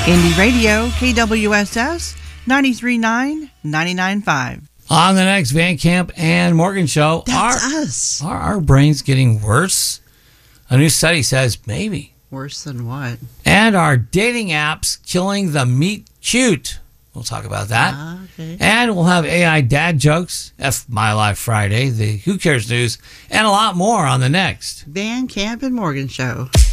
Indie Radio, KWSS, 93.9, 99.5. On the next Van Camp and Morgan show, That's us. Are our brains getting worse? A new study says maybe. Worse than what? And are dating apps killing the meet cute? We'll talk about that. Okay. And we'll have AI dad jokes, F My Life Friday, the Who Cares news, and a lot more on the next Van Camp and Morgan show.